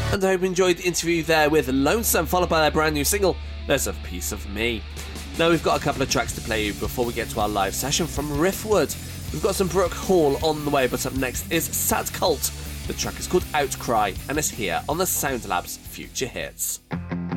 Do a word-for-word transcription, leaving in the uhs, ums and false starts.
And I hope you enjoyed the interview there with Lonesome, followed by their brand new single, There's a Piece of Me. Now we've got a couple of tracks to play before we get to our live session from Riffwood. We've got some Brooke Hall on the way, but up next is Sad Cult. The track is called Outcry, and it's here on the Sound Labs Future Hits.